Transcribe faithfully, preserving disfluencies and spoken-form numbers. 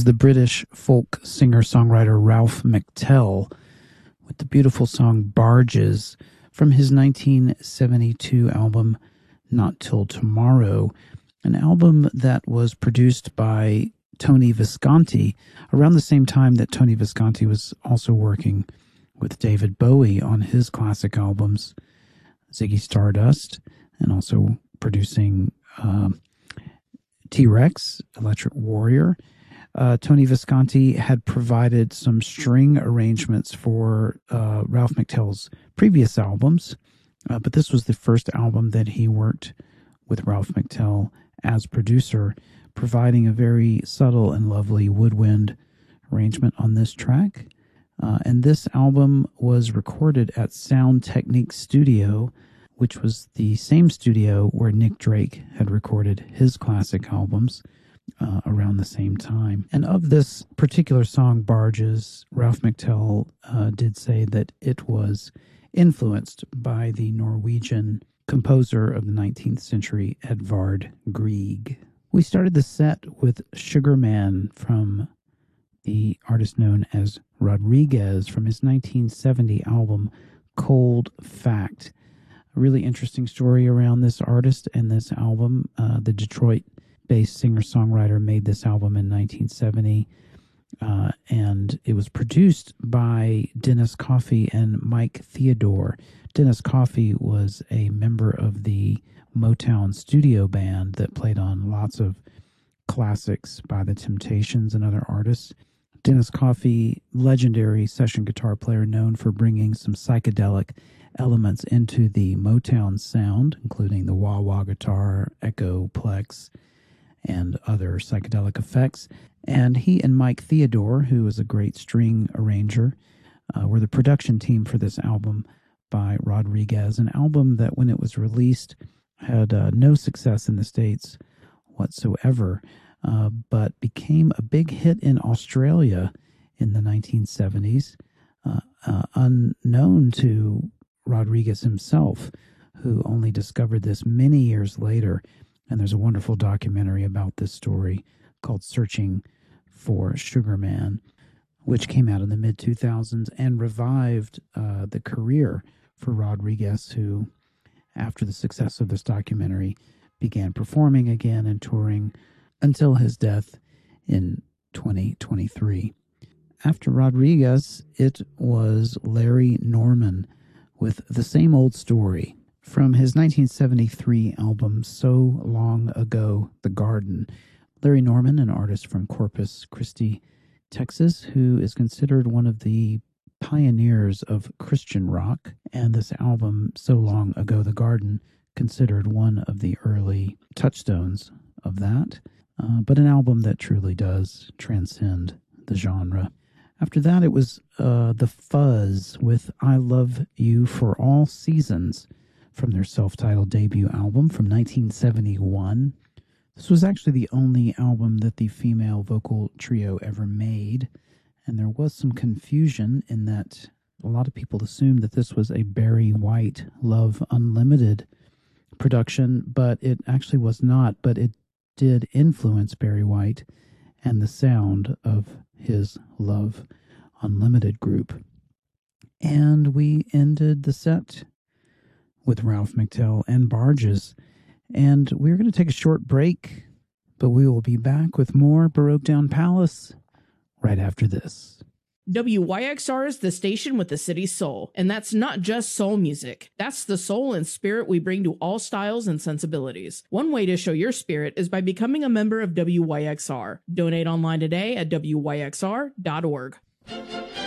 was the British folk singer-songwriter Ralph McTell with the beautiful song Barges from his nineteen seventy-two album Not Till Tomorrow, an album that was produced by Tony Visconti around the same time that Tony Visconti was also working with David Bowie on his classic albums, Ziggy Stardust, and also producing uh, T-Rex, Electric Warrior. Uh, Tony Visconti had provided some string arrangements for uh, Ralph McTell's previous albums, uh, but this was the first album that he worked with Ralph McTell as producer, providing a very subtle and lovely woodwind arrangement on this track. Uh, and this album was recorded at Sound Technique Studio, which was the same studio where Nick Drake had recorded his classic albums uh, around the same time. And of this particular song, Barges, Ralph McTell uh, did say that it was influenced by the Norwegian composer of the nineteenth century, Edvard Grieg. We started the set with Sugar Man from the artist known as Rodriguez from his nineteen seventy album Cold Fact. A really interesting story around this artist and this album. Uh, the Detroit-based singer-songwriter made this album in nineteen seventy, uh, and it was produced by Dennis Coffey and Mike Theodore. Dennis Coffey was a member of the Motown studio band that played on lots of classics by the Temptations and other artists. Dennis Coffey, legendary session guitar player known for bringing some psychedelic elements into the Motown sound, including the wah-wah guitar, echo, plex, and other psychedelic effects. And he and Mike Theodore, who is a great string arranger, uh, were the production team for this album by Rodriguez, an album that when it was released had uh, no success in the States whatsoever, uh, but became a big hit in Australia in the nineteen seventies, uh, uh, unknown to Rodriguez himself, who only discovered this many years later. And there's a wonderful documentary about this story called Searching for Sugar Man, which came out in the mid two thousands and revived uh, the career for Rodriguez, who, after the success of this documentary, began performing again and touring until his death in twenty twenty-three. After Rodriguez, it was Larry Norman with The Same Old Story from his nineteen seventy-three album So Long Ago, The Garden. Larry Norman, an artist from Corpus Christi, Texas, who is considered one of the pioneers of Christian rock, and this album, So Long Ago, The Garden, considered one of the early touchstones of that, uh, but an album that truly does transcend the genre. After that, it was uh, The Fuzz with I Love You for All Seasons from their self-titled debut album from nineteen seventy-one. This was actually the only album that the female vocal trio ever made, and there was some confusion in that a lot of people assumed that this was a Barry White Love Unlimited production, but it actually was not, but it did influence Barry White and the sound of his Love Unlimited group. And we ended the set with Ralph McTell and Barges. And we're going to take a short break, but we will be back with more Baroque Down Palace right after this. W Y X R is the station with the city's soul, and that's not just soul music. That's the soul and spirit we bring to all styles and sensibilities. One way to show your spirit is by becoming a member of W Y X R. Donate online today at W Y X R dot org.